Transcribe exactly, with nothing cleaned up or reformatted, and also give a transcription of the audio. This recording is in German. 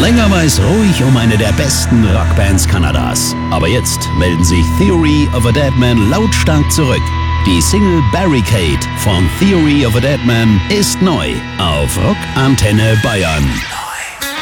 Länger war es ruhig um eine der besten Rockbands Kanadas. Aber jetzt melden sich Theory of a Deadman lautstark zurück. Die Single Barricade von Theory of a Deadman ist neu auf Rock Antenne Bayern.